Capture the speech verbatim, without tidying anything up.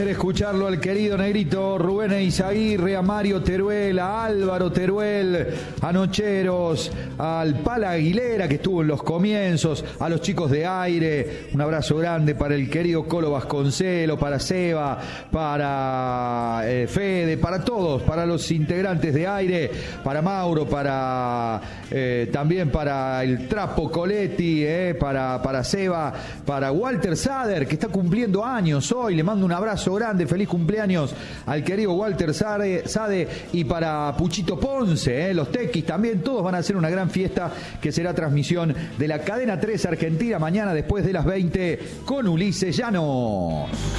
Escucharlo al querido negrito Rubén Eizaguirre, a Mario Teruel, a Álvaro Teruel, a Nocheros, al Pala Aguilera que estuvo en los comienzos, a los chicos de Aire, un abrazo grande para el querido Colo Vasconcelo, para Seba, para eh, Fede, para todos, para los integrantes de Aire, para Mauro, para eh, también para el Trapo Coletti, eh, para, para Seba, para Walter Sader que está cumpliendo años hoy, le mando un abrazo grande, feliz cumpleaños al querido Walter Sade, Sade y para Puchito Ponce, eh, los Tequis también, todos van a hacer una gran fiesta que será transmisión de la Cadena tres Argentina mañana después de las veinte con Ulises Llanos.